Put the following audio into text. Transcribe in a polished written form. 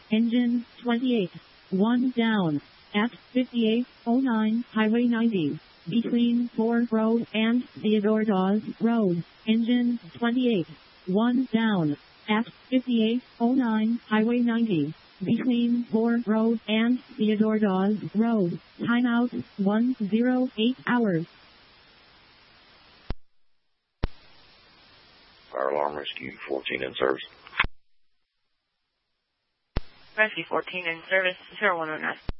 Engine 28. 1 down. At 5809 Highway 90. Between Ford Road and Theodore Dawes Road. Engine 28. 1 down. At 5809 Highway 90. Between Ford Road and Theodore Dawes Road. Timeout 108 hours. Fire alarm rescue 14 in service. Rescue 14 in service, 0109.